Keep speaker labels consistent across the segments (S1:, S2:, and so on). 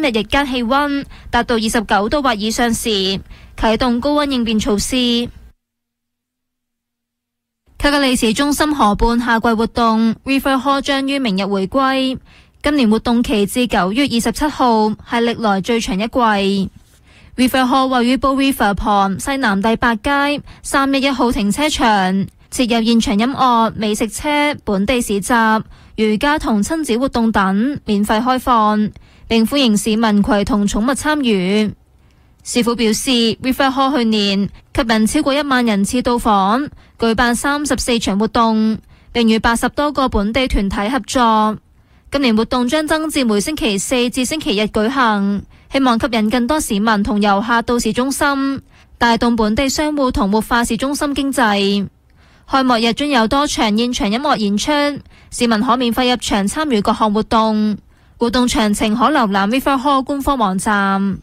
S1: 日日間氣溫達到29度或以上時，啟動高溫應變措施。卡格里市中心河畔夏季活動 River Hall 將於明日回歸，今年活動期至9月27號，係歷來最長一季。River Hall 位於 Bow River 旁西南第8街311號停車場，設有現場音樂、美食車、本地市集、瑜伽同親子活動等，免費開放，並歡迎市民攜同寵物參與。市府表示 River Hall 去年吸引超過1萬人次到訪，舉辦34場活動，並與80多個本地團體合作。今年活動將增至每星期4至星期日舉行，希望吸引更多市民同遊客到市中心，帶動本地商戶同活化市中心經濟。開幕日將有多場現場音樂演出，市民可免費入場參與各項活動。活動詳情可瀏覽 River Hall 官方網站。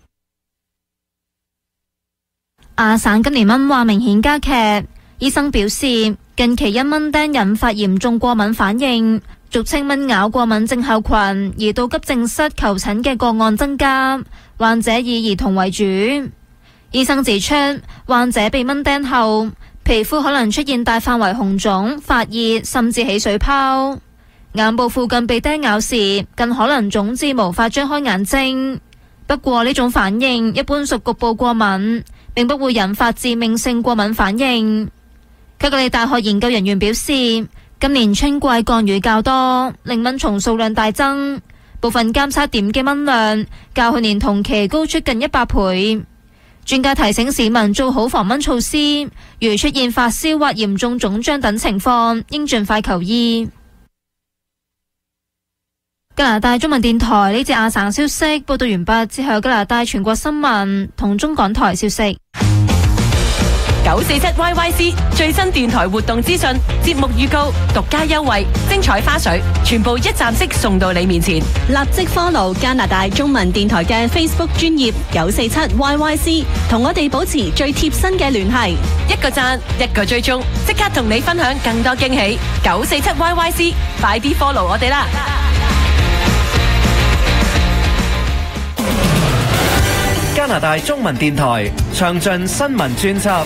S1: 亞省今年蚊患明顯加劇，醫生表示近期因蚊叮引發嚴重過敏反應，俗稱蚊咬過敏症候群，而到急症室求診嘅個案增加，患者以兒童為主。醫生指出，患者被蚊叮後，皮膚可能出現大範圍紅腫、發熱，甚至起水泡。眼部附近被叮咬時，更可能腫至無法張開眼睛。不過呢種反應一般屬局部過敏，並不會引發致命性過敏反應。卡格里大學研究人員表示，今年春季降雨較多，令蚊蟲數量大增，部分監測點嘅蚊量較去年同期高出近100倍。專家提醒市民做好防蚊措施，如出現發燒或嚴重腫脹等情況，應盡快求醫。加拿大中文電台呢節亞省消息報道完畢，之後加拿大全國新聞同中港台消息。
S2: 947YYC 最新電台活動資訊、節目預告、獨家優惠、精彩花絮，全部一站式送到你面前。
S3: 立即 follow 加拿大中文電台嘅 Facebook 專頁947YYC， 同我哋保持最貼身嘅聯繫。
S2: 一個讚，一個追蹤，即刻同你分享更多驚喜。947YYC， 快啲 follow 我哋啦！
S4: 加拿大中文電台詳盡新聞專輯。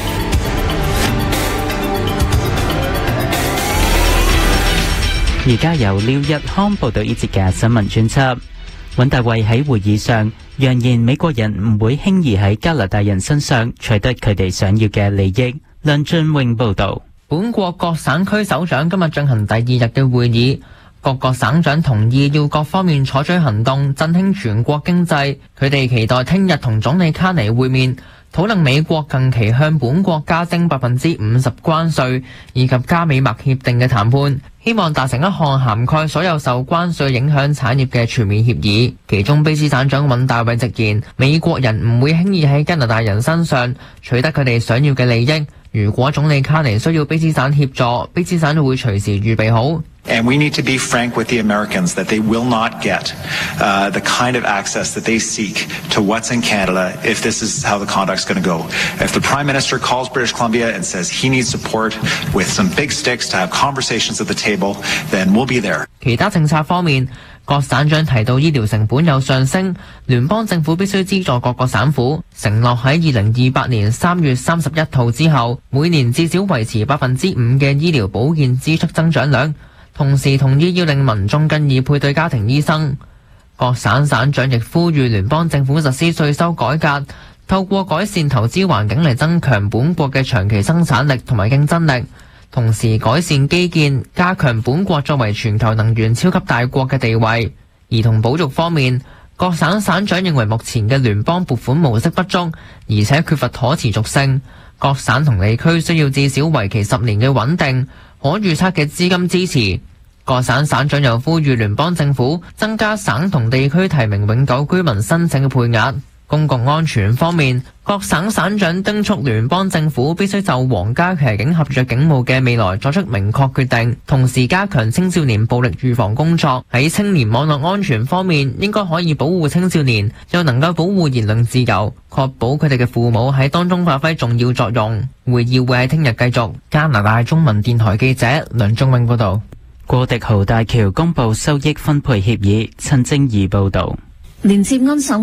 S5: 而家由廖日康報道呢節嘅新聞專輯。尹大衛喺會議上揚言美國人唔會輕易喺加拿大人身上取得佢哋想要嘅利益。梁俊永報道。
S6: 本國各省區首長今日進行第2日嘅會議，各個省長同意要各方面採取行動振興全國經濟。佢哋期待聽日同總理卡尼會面，討論美國近期向本國加徵50%關稅以及加美墨協定嘅談判，希望達成一項涵蓋所有受關稅影響產業嘅全面協議。其中卑詩省長尹大衛直言，美國人唔會輕易喺加拿大人身上取得佢哋想要嘅利益。如果總理卡尼需要卑詩省協助，卑詩省就會隨時預備好。
S7: And we need to be frank with the Americans that they will not get the kind of access that they seek to what's in Canada if this is how the conduct's going to go. If the Prime Minister calls British Columbia and says he needs support with some big sticks to have conversations at the table, then we'll be there.
S6: 其他政策方面，各省長提到醫療成本有上升，聯邦政府必須資助各個省府，承諾喺2028年3月31號之後，每年至少維持5%嘅醫療保健支出增長量。同時同意要令民眾更易配對家庭醫生。各省省長亦呼籲聯邦政府實施稅收改革，透過改善投資環境嚟增強本國嘅長期生產力同埋競爭力，同時改善基建，加強本國作為全球能源超級大國嘅地位。兒童保育方面，各省省長認為目前嘅聯邦撥款模式不足，而且缺乏可持續性。各省同地區需要至少為期10年嘅穩定可預測嘅資金支持。各省省長又呼籲聯邦政府增加省同地區提名永久居民申請嘅配額。公共安全方面，各省省長敦促聯邦政府必須就皇家騎警合約警務嘅未來作出明確決定，同時加強青少年暴力預防工作。喺青年網絡安全方面，應該可以保護青少年，又能夠保護言論自由，確保佢哋嘅父母喺當中發揮重要作用。會議會喺聽日繼續。加拿大中文電台記者梁忠永報道。
S5: 過迪豪大橋公布收益分配協議，陳正儀報道。
S3: 連接安省